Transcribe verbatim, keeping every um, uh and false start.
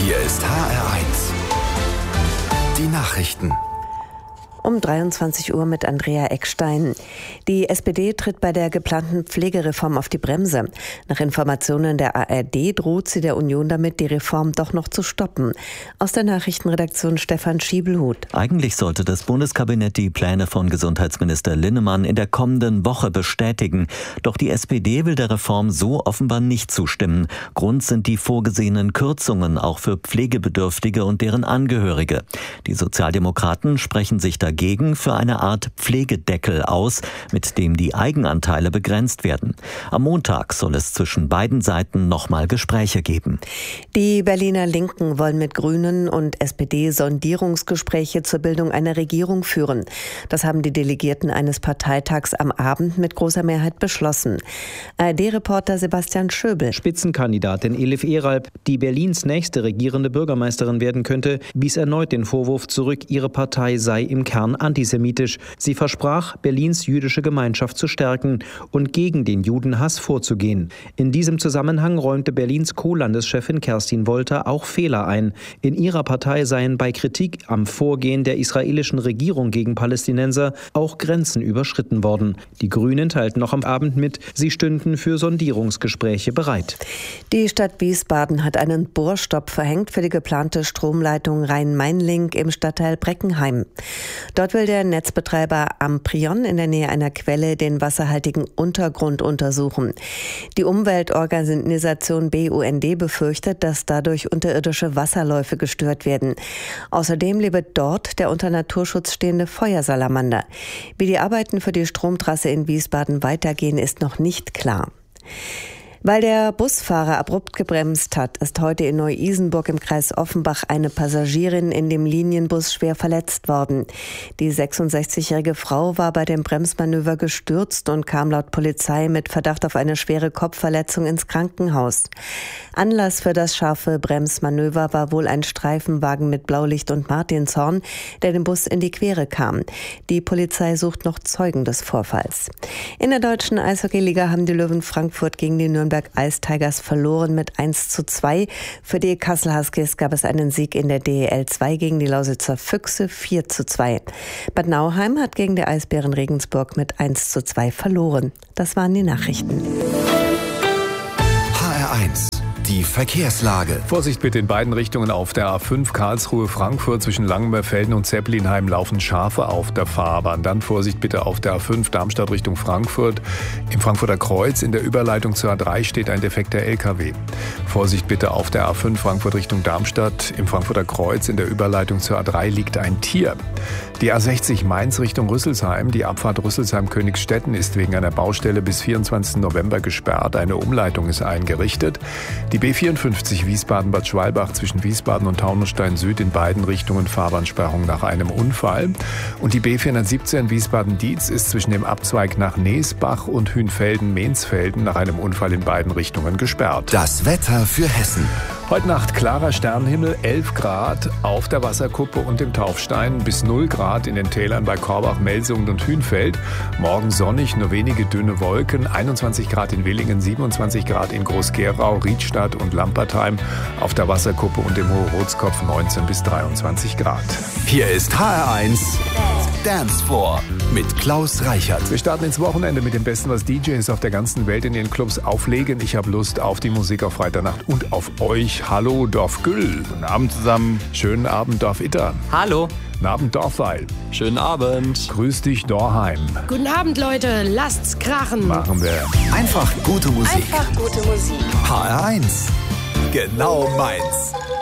Hier ist H R eins. Die Nachrichten. Um dreiundzwanzig Uhr mit Andrea Eckstein. Die S P D tritt bei der geplanten Pflegereform auf die Bremse. Nach Informationen der A R D droht sie der Union damit, die Reform doch noch zu stoppen. Aus der Nachrichtenredaktion Stefan Schiebelhut. Eigentlich sollte das Bundeskabinett die Pläne von Gesundheitsminister Linnemann in der kommenden Woche bestätigen. Doch die S P D will der Reform so offenbar nicht zustimmen. Grund sind die vorgesehenen Kürzungen auch für Pflegebedürftige und deren Angehörige. Die Sozialdemokraten sprechen sich dagegen für eine Art Pflegedeckel aus, mit dem die Eigenanteile begrenzt werden. Am Montag soll es zwischen beiden Seiten nochmal Gespräche geben. Die Berliner Linken wollen mit Grünen und S P D Sondierungsgespräche zur Bildung einer Regierung führen. Das haben die Delegierten eines Parteitags am Abend mit großer Mehrheit beschlossen. A R D-Reporter Sebastian Schöbel. Spitzenkandidatin Elif Eralp, die Berlins nächste regierende Bürgermeisterin werden könnte, wies erneut den Vorwurf zurück, ihre Partei sei im Kern antisemitisch. Sie versprach, Berlins jüdische Gemeinschaft zu stärken und gegen den Judenhass vorzugehen. In diesem Zusammenhang räumte Berlins Co-Landeschefin Kerstin Wolter auch Fehler ein. In ihrer Partei seien bei Kritik am Vorgehen der israelischen Regierung gegen Palästinenser auch Grenzen überschritten worden. Die Grünen teilten noch am Abend mit, sie stünden für Sondierungsgespräche bereit. Die Stadt Wiesbaden hat einen Bohrstopp verhängt für die geplante Stromleitung Rhein-Main-Link im Stadtteil Breckenheim. Dort will der Netzbetreiber Amprion in der Nähe einer Quelle den wasserhaltigen Untergrund untersuchen. Die Umweltorganisation B U N D befürchtet, dass dadurch unterirdische Wasserläufe gestört werden. Außerdem lebe dort der unter Naturschutz stehende Feuersalamander. Wie die Arbeiten für die Stromtrasse in Wiesbaden weitergehen, ist noch nicht klar. Weil der Busfahrer abrupt gebremst hat, ist heute in Neu-Isenburg im Kreis Offenbach eine Passagierin in dem Linienbus schwer verletzt worden. Die sechsundsechzigjährige Frau war bei dem Bremsmanöver gestürzt und kam laut Polizei mit Verdacht auf eine schwere Kopfverletzung ins Krankenhaus. Anlass für das scharfe Bremsmanöver war wohl ein Streifenwagen mit Blaulicht und Martinshorn, der dem Bus in die Quere kam. Die Polizei sucht noch Zeugen des Vorfalls. In der deutschen Eishockeyliga haben die Löwen Frankfurt gegen die Nürnberg Ice Tigers verloren mit eins zu zwei. Für die Kassel Huskies gab es einen Sieg in der D E L zwei gegen die Lausitzer Füchse vier zu zwei. Bad Nauheim hat gegen die Eisbären Regensburg mit eins zu zwei verloren. Das waren die Nachrichten. H R eins. Die Verkehrslage. Vorsicht bitte in beiden Richtungen auf der A fünf Karlsruhe-Frankfurt zwischen Langenberfelden und Zeppelinheim laufen Schafe auf der Fahrbahn. Dann Vorsicht bitte auf der A fünf Darmstadt Richtung Frankfurt. Im Frankfurter Kreuz in der Überleitung zur A drei steht ein defekter L K W. Vorsicht bitte auf der A fünf Frankfurt Richtung Darmstadt. Im Frankfurter Kreuz in der Überleitung zur A drei liegt ein Tier. Die A sechzig Mainz Richtung Rüsselsheim. Die Abfahrt Rüsselsheim-Königsstetten ist wegen einer Baustelle bis vierundzwanzigsten November gesperrt. Eine Umleitung ist eingerichtet. Die B vierundfünfzig Wiesbaden-Bad Schwalbach zwischen Wiesbaden und Taunusstein Süd in beiden Richtungen Fahrbahnsperrung nach einem Unfall. Und die B vierhundertsiebzehn Wiesbaden-Dietz ist zwischen dem Abzweig nach Neesbach und Hünfelden-Mehnsfelden nach einem Unfall in beiden Richtungen gesperrt. Das Wetter für Hessen. Heute Nacht klarer Sternenhimmel, elf Grad auf der Wasserkuppe und im Taufstein, bis null Grad in den Tälern bei Korbach, Melsungen und Hünfeld. Morgen sonnig, nur wenige dünne Wolken, einundzwanzig Grad in Willingen, siebenundzwanzig Grad in Groß-Gerau, Riedstadt und Lampertheim. Auf der Wasserkuppe und im Hohe-Rotskopf neunzehn bis dreiundzwanzig Grad. Hier ist H R eins Dance Floor mit Klaus Reichert. Wir starten ins Wochenende mit dem Besten, was D Js auf der ganzen Welt in ihren Clubs auflegen. Ich habe Lust auf die Musik auf Freitagnacht und auf euch. Hallo Dorf Güll. Guten Abend zusammen. Schönen Abend Dorf Itter. Hallo. Guten Abend Dorfweil. Schönen Abend. Grüß dich Dorheim. Guten Abend Leute, lasst's krachen. Machen wir. Einfach gute Musik. Einfach gute Musik. H R eins. Genau meins.